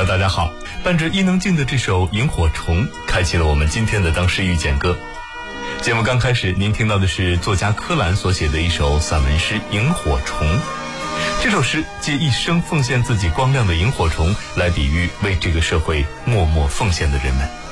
友大家好，伴着伊能静的这首《萤火虫》，开启了我们今天的当诗遇见歌。节目刚开始，您听到的是作家柯蓝所写的一首散文诗《萤火虫》。这首诗借一生奉献自己光亮的萤火虫来比喻为这个社会默默奉献的人们。